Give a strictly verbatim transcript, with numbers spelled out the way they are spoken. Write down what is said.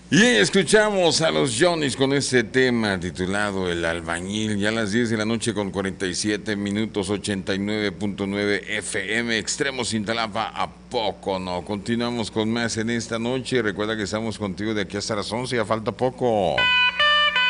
Y escuchamos a los Johnny's con este tema titulado El Albañil, ya a las diez de la noche con cuarenta y siete minutos, ochenta y nueve punto nueve F M, Extremo Cintalapa, ¿a poco no? Continuamos con más en esta noche, recuerda que estamos contigo de aquí hasta las once, ya falta poco.